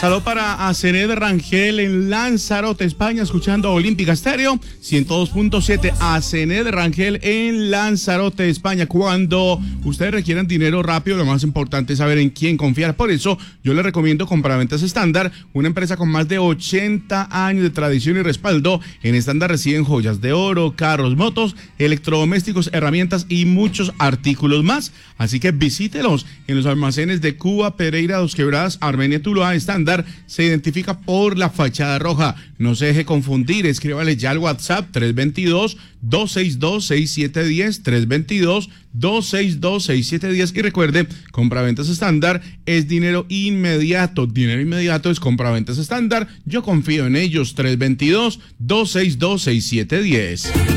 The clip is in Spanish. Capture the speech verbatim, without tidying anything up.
Saludos para Acened Rangel en Lanzarote, España, escuchando Olímpica Estéreo ciento dos punto siete. Acened Rangel en Lanzarote, España. Cuando ustedes requieran dinero rápido, lo más importante es saber en quién confiar. Por eso yo les recomiendo Compraventas Estándar, una empresa con más de ochenta años de tradición y respaldo. En Estándar residen joyas de oro, carros, motos, electrodomésticos, herramientas y muchos artículos más. Así que visítelos en los almacenes de Cuba, Pereira, Dos Quebradas, Armenia, Tuluá. Estándar se identifica por la fachada roja. No se deje confundir, escríbale ya al WhatsApp tres dos dos, dos seis dos, seis siete uno cero, tres dos dos, dos seis dos, seis siete uno cero, y recuerde, Compraventas Estándar es dinero inmediato. Dinero inmediato es Compraventas Estándar. Yo confío en ellos. Tres dos dos, dos seis dos, seis siete uno cero.